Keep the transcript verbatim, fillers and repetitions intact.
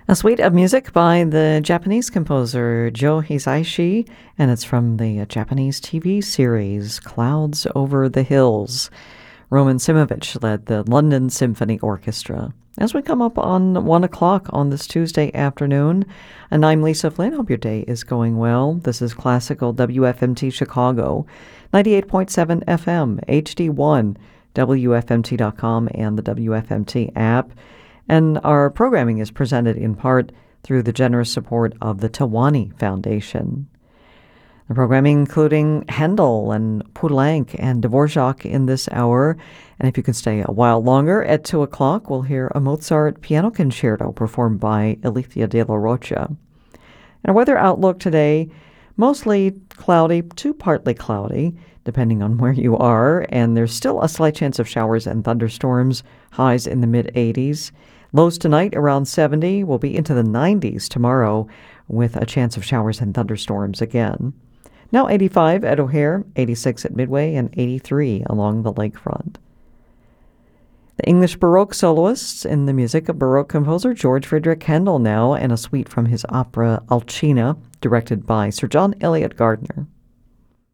A suite of music by the Japanese composer Joe Hisaishi, and it's from the uh, Japanese T V series Clouds Over the Hills. Roman Simovich led the London Symphony Orchestra. As we come up on one o'clock on this Tuesday afternoon, and I'm Lisa Flynn. Hope your day is going well. This is Classical W F M T Chicago, ninety-eight point seven F M, H D one, W F M T dot com, and the W F M T app. And our programming is presented in part through the generous support of the Tawani Foundation. The programming including Handel and Poulenc and Dvorak in this hour. And if you can stay a while longer, at two o'clock, we'll hear a Mozart piano concerto performed by Alicia de la Rocha. And weather outlook today, mostly cloudy to partly cloudy, depending on where you are. And there's still a slight chance of showers and thunderstorms, highs in the mid-eighties. Lows tonight around seventy, will be into the nineties tomorrow with a chance of showers and thunderstorms again. Now eighty-five at O'Hare, eighty-six at Midway, and eighty-three along the lakefront. The English Baroque soloists in the music of Baroque composer George Frideric Handel now, and a suite from his opera Alcina, directed by Sir John Eliot Gardner.